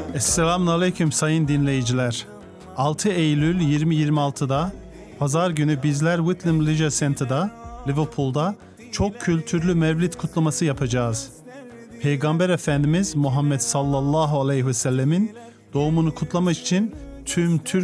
Selamünaleyküm sayın dinleyiciler. 6 Eylül 2026'da Pazar günü bizler Whitlam Leisure Center'da, Liverpool'da çok kültürlü Mevlid kutlaması yapacağız. Peygamber Efendimiz Muhammed sallallahu aleyhi ve sellemin doğumunu kutlamak için tüm Türk